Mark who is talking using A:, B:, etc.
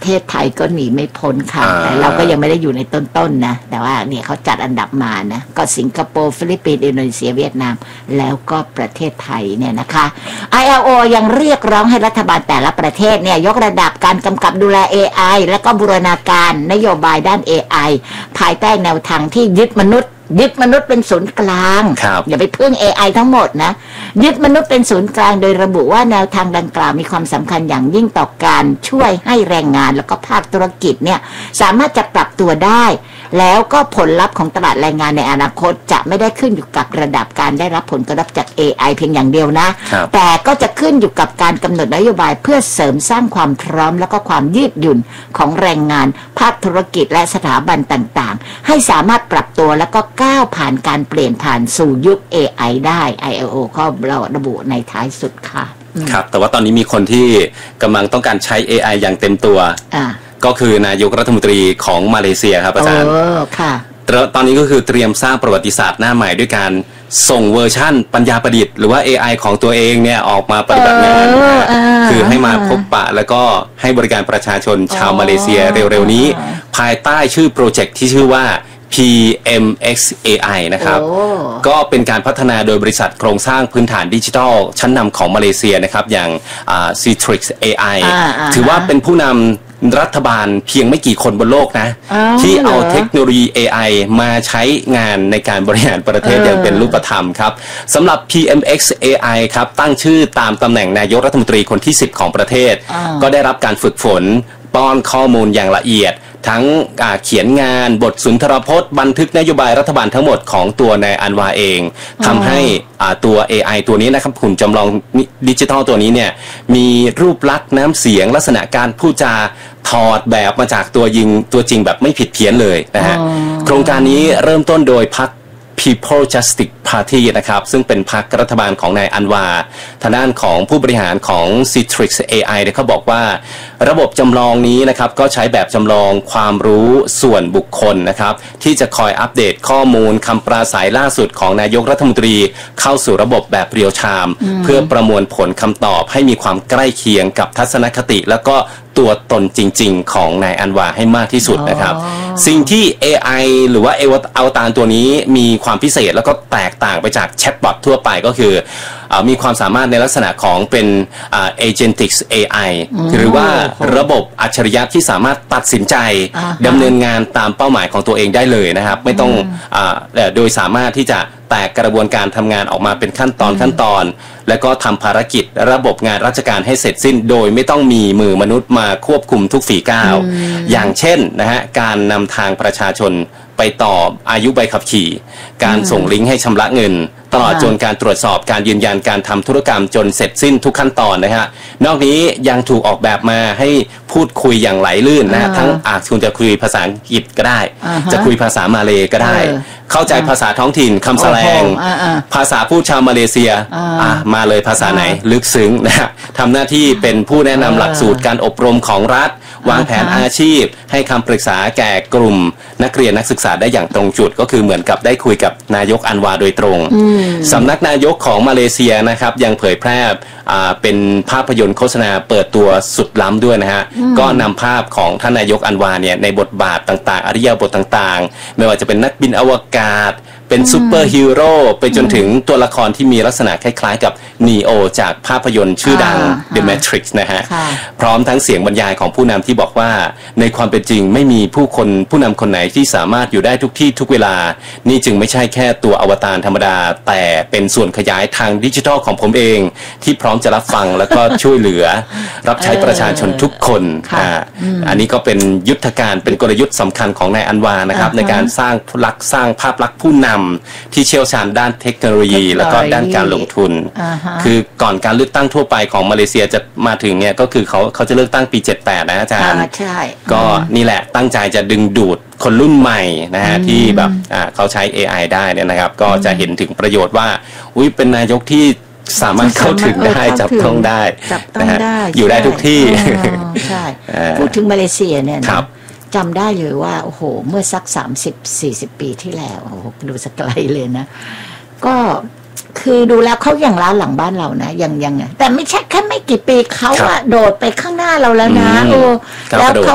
A: เทศไทยก็หนีไม่พ้นค่ะแต่เราก็ยังไม่ได้อยู่ในต้นๆนะแต่ว่าเนี่ยเขาจัดอันดับมานะก็สิงคโปร์ฟิลิปปินส์อินโดนีเซียเวียดนามแล้วก็ประเทศไทยเนี่ยนะคะ ILO ยังเรียกร้องให้รัฐบาลแต่ละประเทศเนี่ยยกระดับการกำกับดูแล AI และก็บูรณาการนโยบายด้าน AI ภายใต้แนวทางที่ยึดมนุษย์เป็นศูนย์กลางอย่าไปพึ่ง AI ทั้งหมดนะยึดมนุษย์เป็นศูนย์กลางโดยระบุว่าแนวทางดังกล่าวมีความสำคัญอย่างยิ่งต่อการช่วยให้แรงงานแล้วก็ภาคธุรกิจเนี่ยสามารถจะปรับตัวได้แล้วก็ผลลัพธ์ของตลาดแรงงานในอนาคตจะไม่ได้ขึ้นอยู่กับระดับการได้รับผลกระทบจาก AI เพียงอย่างเดียวนะแต่ก็จะขึ้นอยู่กับการกำหนดนโยบายเพื่อเสริมสร้างความพร้อมแล้วก็ความยืดหยุ่นของแรงงานภาคธุรกิจและสถาบันต่างๆให้สามารถปรับตัวแล้วก็ก้าวผ่านการเปลี่ยนผ่านสู่ยุค AI ได้ ILO ก็ระบุในท้ายสุดค่ะ
B: ครับแต่ว่าตอนนี้มีคนที่กำลังต้องการใช้ AI อย่างเต็มตัวก็คือนายกรัฐมนตรีของมาเลเซียครับอาจารย์
A: ค่ะ
B: ตอนนี้ก็คือเตรียมสร้างประวัติศาสตร์หน้าใหม่ด้วยการส่งเวอร์ชั่นปัญญาประดิษฐ์หรือว่า AI ของตัวเองเนี่ยออกมาปฏิบัติงานคือให้มาพบปะแล้วก็ให้บริการประชาชนชาวมาเลเซียเร็วๆนี้ภายใต้ชื่อโปรเจกต์ที่ชื่อว่า PMX AI นะครับก็เป็นการพัฒนาโดยบริษัทโครงสร้างพื้นฐานดิจิทัลชั้นนำของมาเลเซียนะครับอย่างCitrix AI ถือว่าเป็นผู้นำรัฐบาลเพียงไม่กี่คนบนโลกนะที่เอาเทคโนโลยี AI มาใช้งานในการบริหารประเทศอย่างเป็นรูปธรรมครับสำหรับ PMX AI ครับตั้งชื่อตามตำแหน่งนายกรัฐมนตรีคนที่10ของประเทศก็ได้รับการฝึกฝนป้อนข้อมูลอย่างละเอียดทั้งเขียนงานบทสุนทรพจน์บันทึกนโยบายรัฐบาลทั้งหมดของตัวนายอันวาเองทำให้ตัว AI ตัวนี้นะครับหุ่นจำลองดิจิทัลตัวนี้เนี่ยมีรูปลักษณ์น้ำเสียงลักษณะการพูดจาถอดแบบมาจากตัวจริงแบบไม่ผิดเพี้ยนเลยนะฮะโครงการนี้เริ่มต้นโดยพรรค People Justice Party นะครับซึ่งเป็นพรรครัฐบาลของนายอันวาทางด้านของผู้บริหารของ Citrix AI เนี่ยเขาบอกว่าระบบจำลองนี้นะครับก็ใช้แบบจำลองความรู้ส่วนบุคคลนะครับที่จะคอยอัปเดตข้อมูลคำปราศัยล่าสุดของนายกรัฐมนตรีเข้าสู่ระบบแบบเรียลไทม์เพื่อประมวลผลคำตอบให้มีความใกล้เคียงกับทัศนคติแล้วก็ตัวตนจริงๆของนายอันวาให้มากที่สุดนะครับสิ่งที่ AI หรือว่าอวตารตัวนี้มีความพิเศษแล้วก็แตกต่างไปจากแชทบอททั่วไปก็คือมีความสามารถในลักษณะของเป็นagentic AI หรือว่าระบบอัจฉริยะที่สามารถตัดสินใจดำเนินงานตามเป้าหมายของตัวเองได้เลยนะครับไม่ต้องโดยสามารถที่จะแตกกระบวนการทำงานออกมาเป็นขั้นตอนและก็ทำภารกิจระบบงานราชการให้เสร็จสิ้นโดยไม่ต้องมีมือมนุษย์มาควบคุมทุกฝีก้าวอย่างเช่นนะฮะการนำทางประชาชนไปต่ออายุใบขับขี่การส่งลิงก์ให้ชำระเงินตลอดจนการตรวจสอบการยืนยันการทำธุรกรรมจนเสร็จสิ้นทุกขั้นตอนนะฮะนอกนี้ยังถูกออกแบบมาให้พูดคุยอย่างไหลลื่นนะฮะทั้งคุณจะคุยภาษาอังกฤษก็ได้จะคุยภาษามาเลก็ได้เข้าใจภาษาท้องถิ่นคำแสลงภาษาพูดชาวมาเลเซียมาเลยภาษาไหนลึกซึ้งนะฮะทำหน้าที่เป็นผู้แนะนำหลักสูตรการอบรมของรัฐวางแผนอาชีพให้คำปรึกษาแก่กลุ่มนักเรียนนักศึกษาได้อย่างตรงจุดก็คือเหมือนกับได้คุยกับนายกอันวาโดยตรงสำนักนายกของมาเลเซียนะครับยังเผยแพร่เป็นภาพยนตร์โฆษณาเปิดตัวสุดล้ำด้วยนะฮะก็นำภาพของท่านนายกอันวาเนี่ยในบทบาทต่างๆอริยบทต่างๆไม่ว่าจะเป็นนักบินอวกาศเป็นซูเปอร์ฮีโร่ไปจนถึงตัวละครที่มีลักษณะคล้ายๆกับนีโอจากภาพยนตร์ชื่อดัง The Matrix นะฮะพร้อมทั้งเสียงบรรยายของผู้นำที่บอกว่าในความเป็นจริงไม่มีผู้นำคนไหนที่สามารถอยู่ได้ทุกที่ทุกเวลานี่จึงไม่ใช่แค่ตัวอวตารธรรมดาแต่เป็นส่วนขยายทางดิจิทัลของผมเองที่พร้อมจะรับฟังแล้วก็ช่วยเหลือรับใช้ประชาชนทุกคนอันนี้ก็เป็นยุทธการเป็นกลยุทธ์สำคัญของนายอันวานะครับในการสร้างภาพลักษณ์ผู้นำที่เชี่ยวชาญด้านเทคโนโลยีแล้วก็ด้านการลงทุนคือก่อนการเลือกตั้งทั่วไปของมาเลเซียจะมาถึงเนี่ยก็คือเขาจะเลือกตั้งปี78นะอาจารย์ก็นี่แหละตั้งใจจะดึงดูดคนรุ่นใหม่นะฮะที่แบบเขาใช้ AI ได้เนี่ยนะครับก็จะเห็นถึงประโยชน์ว่าเป็นนายกที่สามารถเข้าถึงได้จับต้องได้นะฮะอยู่ได้ทุกที่
A: ใช่พูดถึงมาเลเซียเนี่ยจำได้เลยว่าโอ้โหเมื่อสัก30-40 ปีที่แล้วโอ้โหดูสักไกลเลยนะก็คือดูแล้วเขาอย่างล้าหลังบ้านเรานะยังแต่ไม่ใช่แค่ไม่กี่ปีเขาอะโดดไปข้างหน้าเราแล้วนะแล้วเขา